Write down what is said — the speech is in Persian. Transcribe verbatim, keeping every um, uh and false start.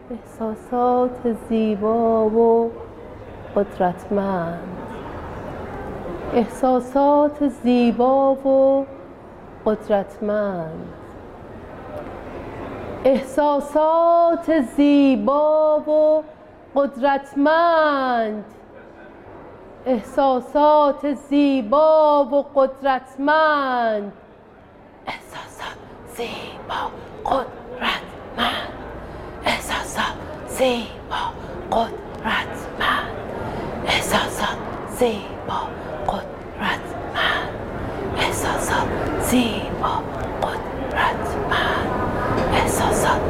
احساسات زیبا و قدرتمند، احساسات زیبا و قدرتمند، احساسات زیبا و قدرتمند، احساسات زیبا و قدرتمند، احساسات زیبا قدرتمند، احساسات زیبا قدرتمند، احساسات زیبا قدرتمند، احساسات زیبا قدرتمند، احساسات